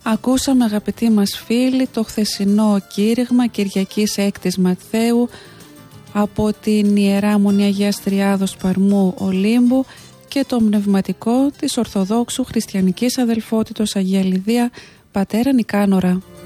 Ακούσαμε, αγαπητοί μας φίλοι, το χθεσινό κήρυγμα Κυριακής 6ης Ματθαίου από την Ιερά Μονή Αγίας Τριάδος Παρμού Ολύμπου και το πνευματικό της Ορθοδόξου Χριστιανικής Αδελφότητος Αγία Λιδία Πατέρα Νικάνορα.